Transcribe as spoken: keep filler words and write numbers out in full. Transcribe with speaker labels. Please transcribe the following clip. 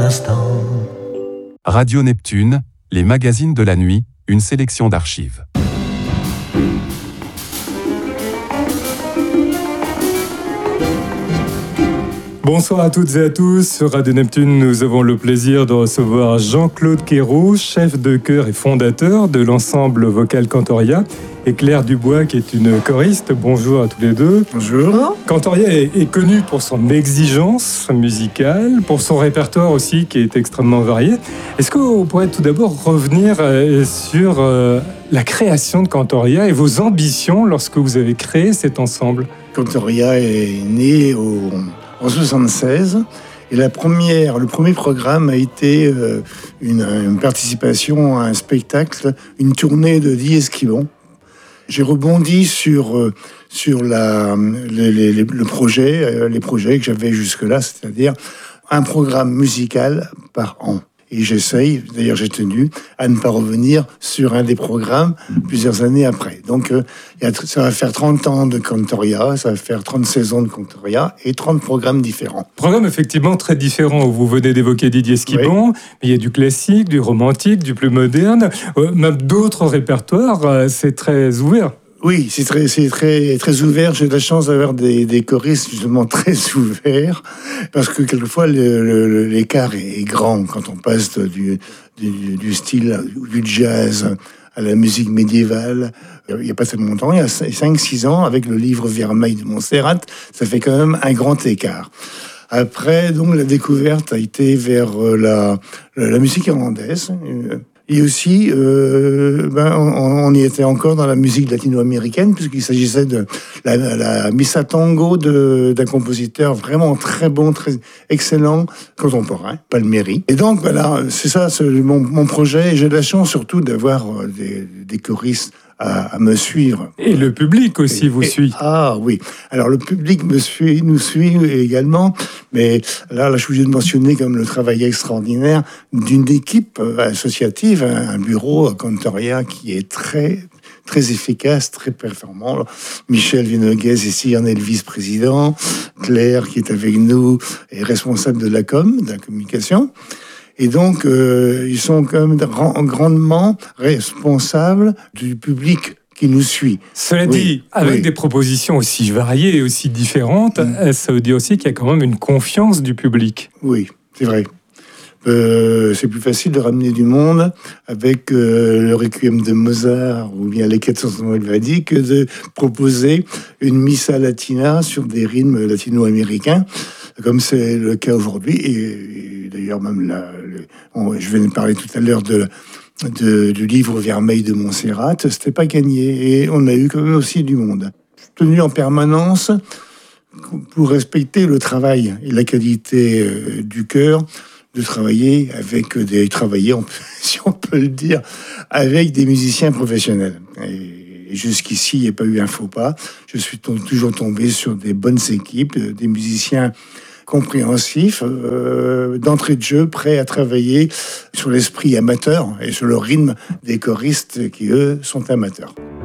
Speaker 1: instant.
Speaker 2: Radio Neptune, les magazines de la nuit, une sélection d'archives.
Speaker 3: Bonsoir à toutes et à tous. Sur Radio Neptune, nous avons le plaisir de recevoir Jean-Claude Quéroux, chef de chœur et fondateur de l'ensemble vocal Cantoria, et Claire Dubois, qui est une choriste. Bonjour à tous les deux.
Speaker 4: Bonjour.
Speaker 3: Cantoria est, est connu pour son exigence musicale, pour son répertoire aussi, qui est extrêmement varié. Est-ce qu'on pourrait tout d'abord revenir euh, sur euh, la création de Cantoria et vos ambitions lorsque vous avez créé cet ensemble?
Speaker 4: Cantoria est né au... en soixante-seize, et la première, le premier programme a été euh, une, une participation à un spectacle, une tournée de Dies Esquibon. J'ai rebondi sur, euh, sur la, les, les, le projet, euh, les projets que j'avais jusque-là, c'est-à-dire un programme musical par an. Et j'essaye, d'ailleurs j'ai tenu, à ne pas revenir sur un des programmes plusieurs années après. Donc euh, ça va faire trente ans de Cantoria, ça va faire trente saisons de Cantoria et trente programmes différents.
Speaker 3: Programme effectivement très différent. Vous venez d'évoquer Didier Esquibon, oui. Mais il y a du classique, du romantique, du plus moderne, euh, même d'autres répertoires, euh, c'est très ouvert.
Speaker 4: Oui, c'est très, c'est très, très ouvert. J'ai de la chance d'avoir des, des choristes justement très ouverts, parce que quelquefois le, le, l'écart est grand quand on passe du, du, du style du jazz à la musique médiévale. Il n'y a pas tellement longtemps, il y a cinq six ans, avec le livre Vermeil de Montserrat, ça fait quand même un grand écart. Après, donc, la découverte a été vers la, la, la musique irlandaise. Et aussi, euh, ben, on, on y était encore dans la musique latino-américaine, puisqu'il s'agissait de la, la Missa Tango de, d'un compositeur vraiment très bon, très excellent, contemporain, Palmieri. Et donc, voilà, c'est ça, c'est mon, mon projet. Et j'ai de la chance surtout d'avoir des, des choristes à, à me suivre.
Speaker 3: Et le public aussi et, vous et, suit.
Speaker 4: Ah oui. Alors le public me suit, nous suit également. Mais là, là, je suis obligé de mentionner comme le travail extraordinaire d'une équipe associative, un bureau à Cantoria qui est très très efficace, très performant. Michel Vinoguez ici en est le vice-président. Claire qui est avec nous est responsable de la com, de la communication. Et donc, euh, ils sont quand même grandement responsables du public qui nous suit.
Speaker 3: Cela
Speaker 4: oui,
Speaker 3: dit, avec
Speaker 4: oui.
Speaker 3: des propositions aussi variées et aussi différentes, mmh. ça veut dire aussi qu'il y a quand même une confiance du public.
Speaker 4: Oui, c'est vrai. Euh, c'est plus facile de ramener du monde avec euh, le Requiem de Mozart ou bien les quatre cents Malvadi que de proposer une missa latina sur des rythmes latino-américains, comme c'est le cas aujourd'hui. Et, et d'ailleurs, même là, le, on, je venais de parler tout à l'heure de, de, du livre Vermeil de Montserrat, c'était pas gagné. Et on a eu quand même aussi du monde. Tenu en permanence pour respecter le travail et la qualité euh, du chœur, de travailler avec des travailler, si on peut le dire, avec des musiciens professionnels. Et jusqu'ici, il n'y a pas eu un faux pas. Je suis t- toujours tombé sur des bonnes équipes, des musiciens compréhensifs, euh, d'entrée de jeu, prêts à travailler sur l'esprit amateur et sur le rythme des choristes qui, eux, sont amateurs.